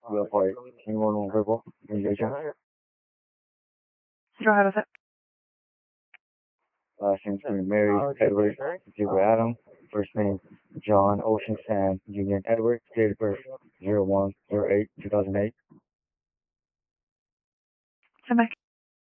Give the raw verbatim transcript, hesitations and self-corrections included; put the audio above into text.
Will Point, anyone verbal communication. Go ahead with it. Last name is Mary Edward Zero Adam. First name John Ocean Sam Union Edward. Date of birth zero one zero eight two thousand eight.